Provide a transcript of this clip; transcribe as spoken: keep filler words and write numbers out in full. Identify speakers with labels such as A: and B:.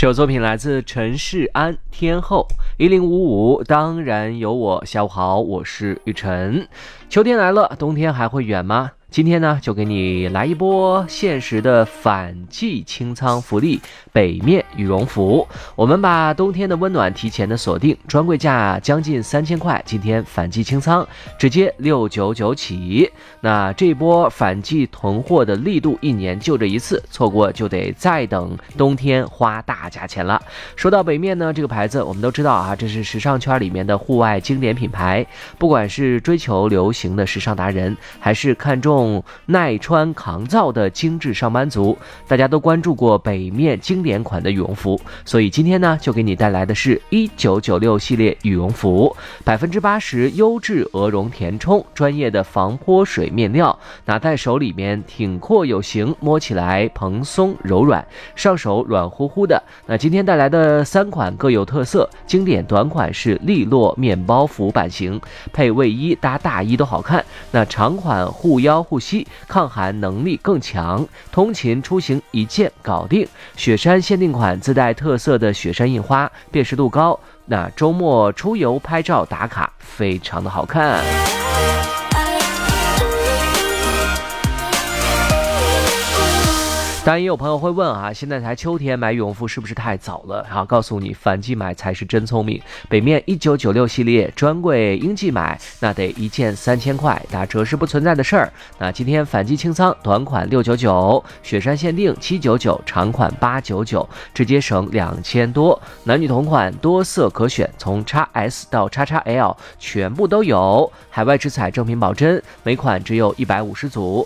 A: 这首作品来自陈世安，天后一零五五，当然有我。下午好，我是雨晨。秋天来了，冬天还会远吗？今天呢，就给你来一波限时的反季清仓福利，北面羽绒服。我们把冬天的温暖提前的锁定，专柜价将近三千块，今天反季清仓，直接六九九起。那这一波反季囤货的力度，一年就这一次，错过就得再等冬天花大价钱了。说到北面呢，这个牌子我们都知道啊，这是时尚圈里面的户外经典品牌，不管是追求流行的时尚达人，还是看重耐穿抗造的精致上班族，大家都关注过北面经典款的羽绒服，所以今天呢，就给你带来的是一九九六系列羽绒服，百分之八十优质鹅绒填充，专业的防泼水面料，拿在手里面挺阔有型，摸起来蓬松柔软，上手软乎乎的。那今天带来的三款各有特色，经典短款是利落面包服版型，配卫衣搭大衣都好看。那长款护腰护膝，抗寒能力更强，通勤出行一件搞定。雪山限定款自带特色的雪山印花，辨识度高，那周末出游拍照打卡非常的好看。当然也有朋友会问啊，现在才秋天买羽绒服是不是太早了？好，告诉你，反季买才是真聪明。北面一九九六系列专柜应季买，那得一件三千块，打折是不存在的事儿。那今天反季清仓，短款六九九，雪山限定七九九，长款八九九，直接省两千多。男女同款，多色可选，从 X S 到 X X L 全部都有。海外直采正品保真，每款只有一百五十组，